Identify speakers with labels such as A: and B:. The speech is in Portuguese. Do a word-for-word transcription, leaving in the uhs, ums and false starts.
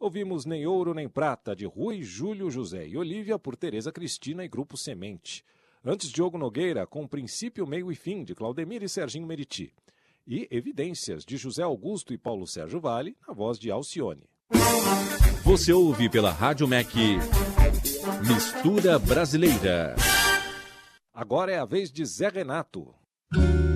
A: Ouvimos Nem Ouro Nem Prata, de Rui, Júlio, José e Olívia, por Tereza Cristina e Grupo Semente. Antes, Diogo Nogueira, com Princípio, Meio e Fim, de Claudemir e Serginho Meriti. E Evidências, de José Augusto e Paulo Sérgio Vale, na voz de Alcione.
B: Você ouve pela Rádio M E C Mistura Brasileira.
A: Agora é a vez de Zé Renato.